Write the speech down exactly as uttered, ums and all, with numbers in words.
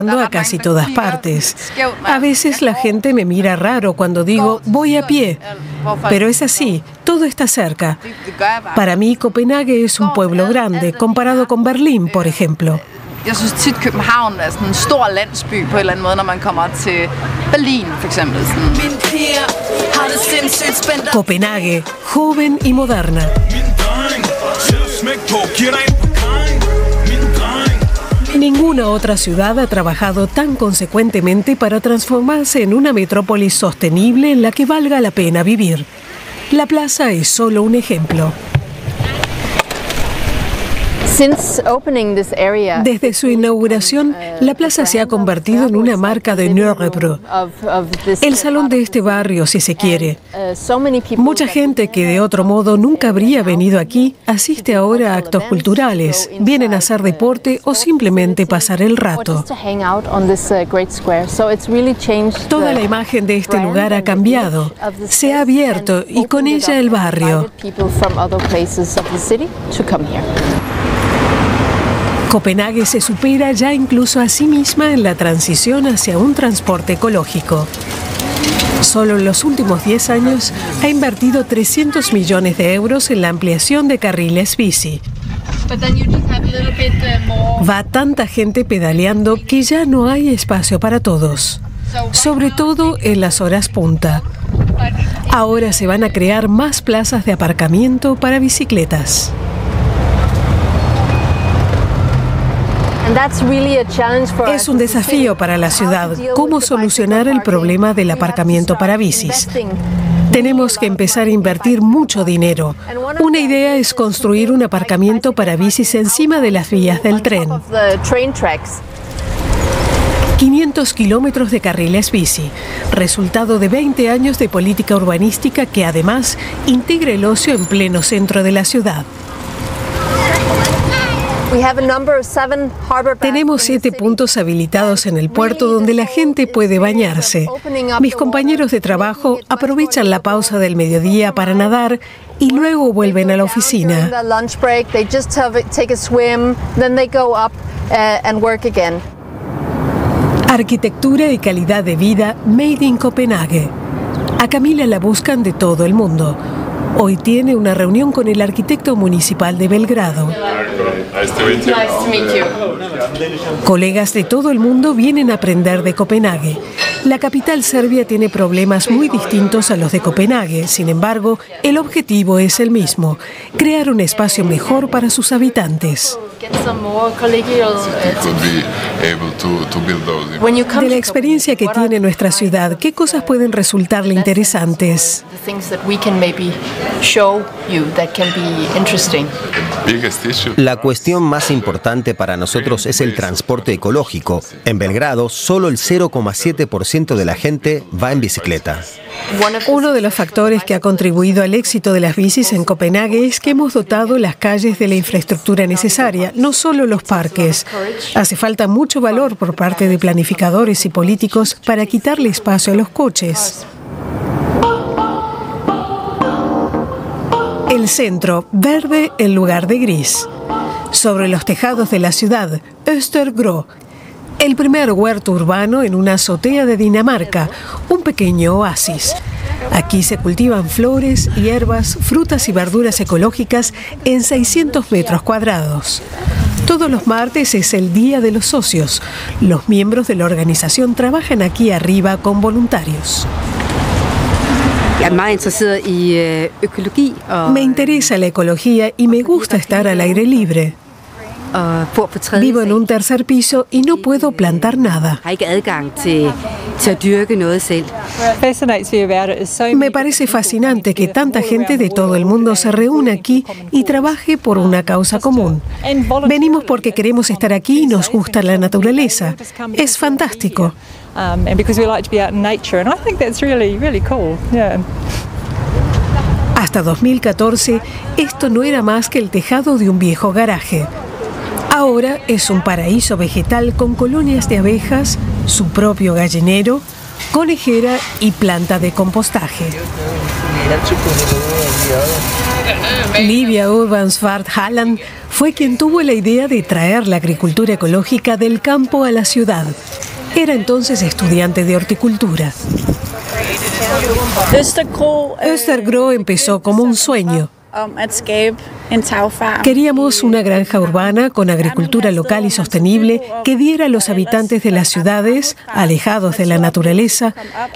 a casi todas partes. A veces la gente me mira raro cuando digo voy a pie, pero es así, todo está cerca. Para mí, Copenhague es un pueblo grande, comparado con Berlín, por ejemplo. Jeg synes tit, København er sådan en stor landsby på en eller anden måde, når man kommer til Berlin, for eksempel. Copenhague, joven y moderna. Ninguna otra ciudad ha trabajado tan consecuentemente para transformarse en una metrópolis sostenible en la que valga la pena vivir. La plaza es solo un ejemplo. Desde su inauguración, la plaza se ha convertido en una marca de Nørrebro, el salón de este barrio, si se quiere. Mucha gente que de otro modo nunca habría venido aquí asiste ahora a actos culturales, vienen a hacer deporte o simplemente pasar el rato. Toda la imagen de este lugar ha cambiado, se ha abierto y con ella el barrio. Copenhague se supera ya incluso a sí misma en la transición hacia un transporte ecológico. Solo en los últimos diez años ha invertido trescientos millones de euros en la ampliación de carriles bici. Va tanta gente pedaleando que ya no hay espacio para todos, sobre todo en las horas punta. Ahora se van a crear más plazas de aparcamiento para bicicletas. Es un desafío para la ciudad, cómo solucionar el problema del aparcamiento para bicis. Tenemos que empezar a invertir mucho dinero. Una idea es construir un aparcamiento para bicis encima de las vías del tren. quinientos kilómetros de carriles bici, resultado de veinte años de política urbanística que además integra el ocio en pleno centro de la ciudad. Tenemos siete puntos habilitados en el puerto donde la gente puede bañarse. Mis compañeros de trabajo aprovechan la pausa del mediodía para nadar y luego vuelven a la oficina. Arquitectura y calidad de vida made in Copenhague. A Camila la buscan de todo el mundo. Hoy tiene una reunión con el arquitecto municipal de Belgrado. Colegas de todo el mundo vienen a aprender de Copenhague. La capital serbia tiene problemas muy distintos a los de Copenhague. Sin embargo, el objetivo es el mismo: crear un espacio mejor para sus habitantes. De la experiencia que tiene nuestra ciudad, ¿qué cosas pueden resultarle interesantes? La cuestión más importante para nosotros es el transporte ecológico. En Belgrado, solo el cero coma siete por ciento de la gente va en bicicleta. Uno de los factores que ha contribuido al éxito de las bicis en Copenhague es que hemos dotado las calles de la infraestructura necesaria, no solo los parques. Hace falta mucho valor por parte de planificadores y políticos para quitarle espacio a los coches. El centro, verde en lugar de gris. Sobre los tejados de la ciudad, Østergro, el primer huerto urbano en una azotea de Dinamarca, un pequeño oasis. Aquí se cultivan flores, hierbas, frutas y verduras ecológicas en seiscientos metros cuadrados. Todos los martes es el Día de los Socios. Los miembros de la organización trabajan aquí arriba con voluntarios. Me interesa la ecología y me gusta estar al aire libre. Vivo en un tercer piso y no puedo plantar nada. Me parece fascinante que tanta gente de todo el mundo se reúna aquí y trabaje por una causa común. Venimos porque queremos estar aquí y nos gusta la naturaleza. Es fantástico. Hasta dos mil catorce, esto no era más que el tejado de un viejo garaje. Ahora es un paraíso vegetal con colonias de abejas, su propio gallinero, conejera y planta de compostaje. Livia Urbansvart Halland fue quien tuvo la idea de traer la agricultura ecológica del campo a la ciudad. Era entonces estudiante de horticultura. Östergro empezó como un sueño. Queríamos una granja urbana con agricultura local y sostenible que diera a los habitantes de las ciudades, alejados de la naturaleza,